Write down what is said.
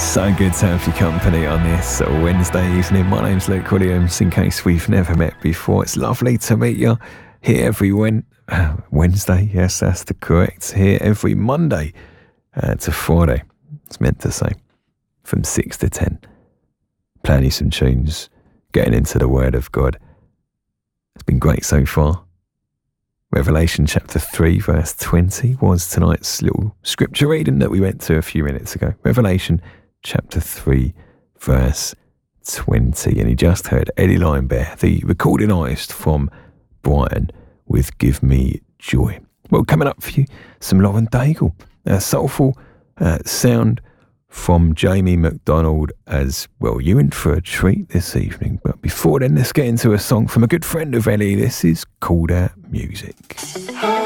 So good to have your company on this Wednesday evening. My name's Luke Williams, in case we've never met before. It's lovely to meet you here every Wednesday. Yes, that's the correct. Here every Monday to Friday. It's meant to say. From 6 to 10. Playing you some tunes, getting into the Word of God. It's been great so far. Revelation chapter 3 verse 20 was tonight's little scripture reading that we went to a few minutes ago. Revelation chapter 3 verse 20. And you just heard Eddie Linebear, the recording artist from Brighton, with Give Me Joy. Well, coming up for you, some Lauren Daigle, a soulful sound from Jamie McDonald as well. You're in for a treat this evening. But before then, let's get into a song from a good friend of Ellie. This is Called Out Music.